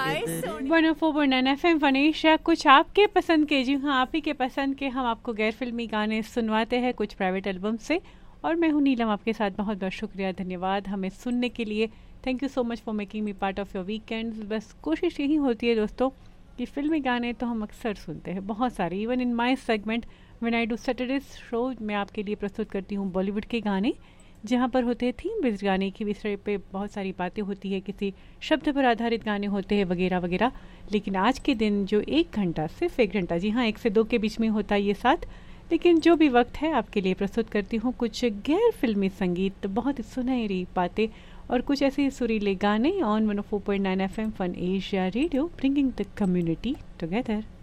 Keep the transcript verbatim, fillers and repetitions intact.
One four point nine F M फनीशा, कुछ आपके पसंद के, जी हाँ आप ही के पसंद के हम आपको गैर फिल्मी गाने सुनवाते हैं कुछ प्राइवेट एल्बम से। और मैं हूँ नीलम, आपके साथ बहुत बहुत शुक्रिया, धन्यवाद हमें सुनने के लिए। Thank you so much for making me part of your weekends. बस कोशिश यही होती है दोस्तों कि फिल्मी गाने तो हम अक्सर सुनते हैं, बहुत सारे। Even in my segment when I do Saturday show, मैं आपके लिए प्रस्तुत करती हूँ बॉलीवुड के गाने, जहाँ पर होते हैं थीम बेस्ड गाने की विषय पे बहुत सारी बातें होती है, किसी शब्द पर आधारित गाने होते हैं वगैरह वगैरह। लेकिन आज के दिन जो एक घंटा, सिर्फ एक घंटा, जी हाँ एक से दो के बीच में होता है ये साथ, लेकिन जो भी वक्त है आपके लिए प्रस्तुत करती हूँ कुछ गैर फिल्मी संगीत, बहुत सुनहरी बातें और कुछ ऐसे सुरीले गाने on one O four point nine F M fun Asia radio, bringing the community together.